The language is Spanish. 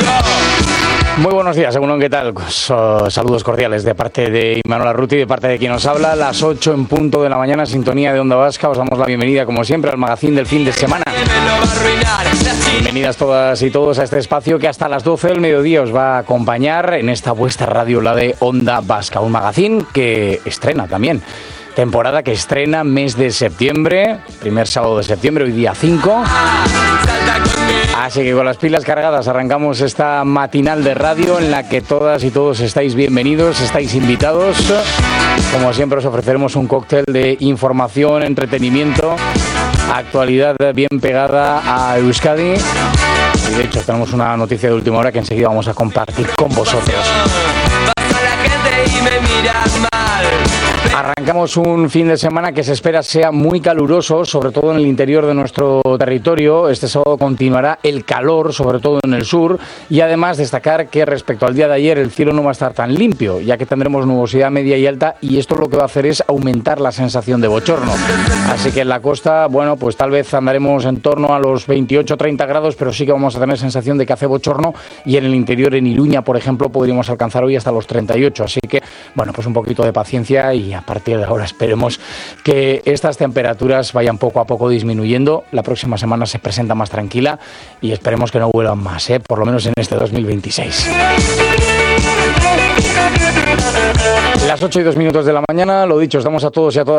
Muy buenos días, según ¿qué tal? Saludos cordiales de parte de Imanol Arruti, de parte de quien nos habla. Las 8 en punto de la mañana, sintonía de Onda Vasca. Os damos la bienvenida, como siempre, al magazín del fin de semana. Bienvenidas todas y todos a este espacio que hasta las 12 del mediodía os va a acompañar en esta vuestra radio, la de Onda Vasca. Un magazín que estrena también. Temporada que estrena mes de septiembre, primer sábado de septiembre, hoy día 5. Así que con las pilas cargadas arrancamos esta matinal de radio en la que todas y todos estáis bienvenidos, estáis invitados. Como siempre os ofreceremos un cóctel de información, entretenimiento, actualidad bien pegada a Euskadi. Y de hecho tenemos una noticia de última hora que enseguida vamos a compartir con vosotros. Arrancamos un fin de semana que se espera sea muy caluroso, sobre todo en el interior de nuestro territorio. Este sábado continuará el calor, sobre todo en el sur, y además destacar que respecto al día de ayer el cielo no va a estar tan limpio, ya que tendremos nubosidad media y alta, y esto lo que va a hacer es aumentar la sensación de bochorno. Así que en la costa, bueno, pues tal vez andaremos en torno a los 28-30 grados, pero sí que vamos a tener sensación de que hace bochorno, y en el interior, en Iruña, por ejemplo, podríamos alcanzar hoy hasta los 38. Así que, bueno, pues un poquito de paciencia y a partir de ahora esperemos que estas temperaturas vayan poco a poco disminuyendo. La próxima semana se presenta más tranquila y esperemos que no vuelvan más, por lo menos en este 2026. Las 8:02 de la mañana, lo dicho, estamos a todos y a todas